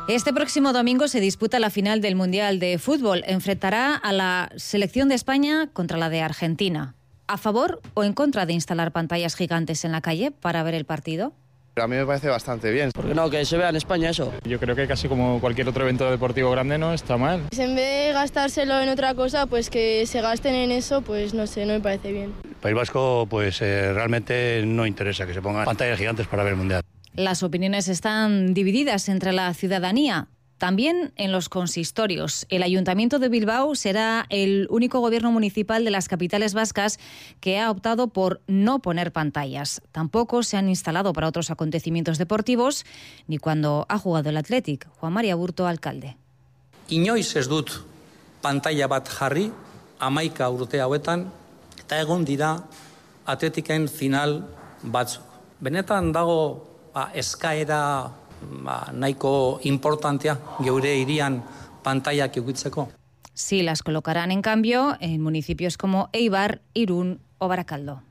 Este próximo domingo se disputa la final del Mundial de Fútbol. Enfrentará a la selección de España contra la de Argentina. ¿A favor o en contra de instalar pantallas gigantes en la calle para ver el partido? A mí me parece bastante bien. ¿Por qué no? Que se vea en España eso. Yo creo que casi como cualquier otro evento deportivo grande no está mal. En vez de gastárselo en otra cosa, pues que se gasten en eso, pues no sé, no me parece bien. El País Vasco pues realmente no interesa que se pongan pantallas gigantes para ver el Mundial. Las opiniones están divididas entre la ciudadanía. También en los consistorios. El Ayuntamiento de Bilbao será el único gobierno municipal de las capitales vascas que ha optado por no poner pantallas. Tampoco se han instalado para otros acontecimientos deportivos, ni cuando ha jugado el Athletic. Juan María Burto, alcalde. Inoiz ez dut pantalla bat jarri, 11 urte hauetan, eta egon dira Athleticen final batzuk. Benetan dago eskaera nahiko importantea geure hirian pantallak edukitzeko. Sí, las colocarán en cambio en municipios como Eibar, Irún o Barakaldo.